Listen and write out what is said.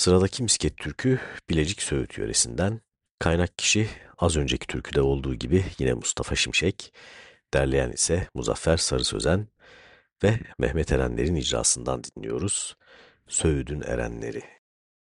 Sıradaki misket türkü Bilecik Söğüt yöresinden. Kaynak kişi az önceki türküde olduğu gibi yine Mustafa Şimşek. Derleyen ise Muzaffer Sarı Sözen ve Mehmet Erenler'in icrasından dinliyoruz. Söğüdün Erenleri.